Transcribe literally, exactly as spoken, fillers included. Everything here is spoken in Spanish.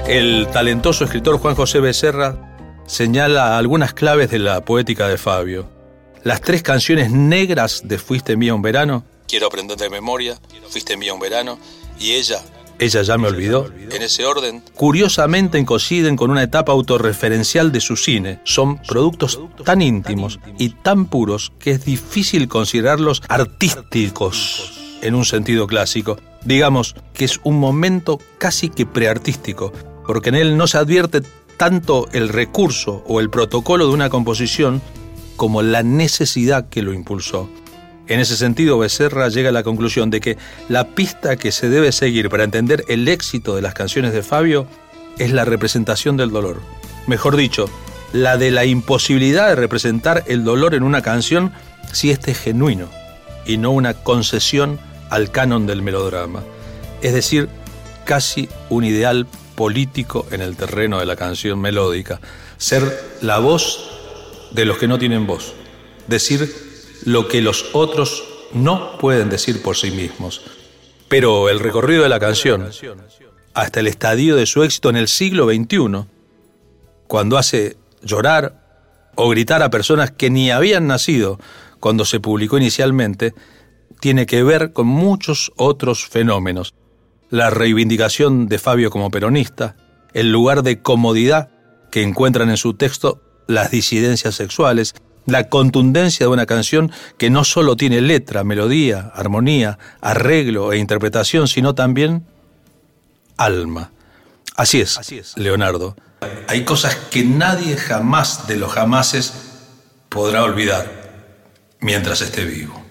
El talentoso escritor Juan José Becerra señala algunas claves de la poética de Fabio. Las tres canciones negras de Fuiste mía un verano, Quiero aprender de memoria, Fuiste mía un verano, y Ella, Ella ya me olvidó, en ese orden, curiosamente coinciden con una etapa autorreferencial de su cine. Son productos tan íntimos y tan puros que es difícil considerarlos artísticos en un sentido clásico. Digamos que es un momento casi que preartístico, porque en él no se advierte tanto el recurso o el protocolo de una composición como la necesidad que lo impulsó. En ese sentido, Becerra llega a la conclusión de que la pista que se debe seguir para entender el éxito de las canciones de Fabio es la representación del dolor. Mejor dicho, la de la imposibilidad de representar el dolor en una canción si éste es genuino y no una concesión al canon del melodrama. Es decir, casi un ideal político en el terreno de la canción melódica. Ser la voz de los que no tienen voz. Decir lo que los otros no pueden decir por sí mismos. Pero el recorrido de la canción, hasta el estadio de su éxito en el siglo veintiuno, cuando hace llorar o gritar a personas que ni habían nacido cuando se publicó inicialmente, tiene que ver con muchos otros fenómenos. La reivindicación de Fabio como peronista, el lugar de comodidad que encuentran en su texto las disidencias sexuales, la contundencia de una canción que no solo tiene letra, melodía, armonía, arreglo e interpretación, sino también alma. Así es, Así es, Leonardo. Hay cosas que nadie jamás de los jamases podrá olvidar mientras esté vivo.